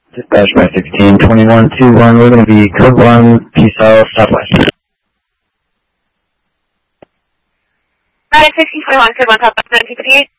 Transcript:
Dispatch by 162121, we're going to be code 1, Peace Southwest. Alright, 1621, code 1, Southwest, 1958.